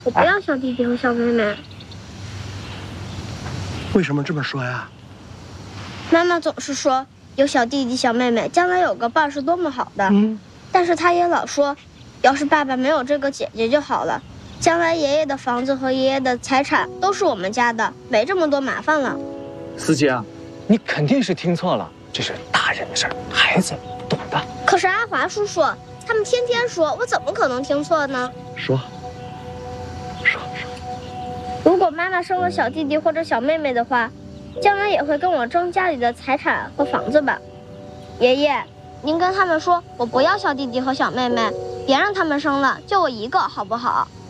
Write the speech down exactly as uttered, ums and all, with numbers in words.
我不要小弟弟和小妹妹。 为什么这么说呀？ 妈妈总是说有小弟弟小妹妹，将来有个伴是多么好的。 嗯， 但是她也老说，要是爸爸没有这个姐姐就好了，将来爷爷的房子和爷爷的财产都是我们家的，没这么多麻烦了。 司机啊，你肯定是听错了，这是大人的事儿，孩子不懂的。 可是阿华叔叔，他们天天说，我怎么可能听错呢？ 说，说说。 如果妈妈生了小弟弟或者小妹妹的话，将来也会跟我争家里的财产和房子吧？爷爷，您跟他们说，我不要小弟弟和小妹妹，别让他们生了，就我一个，好不好？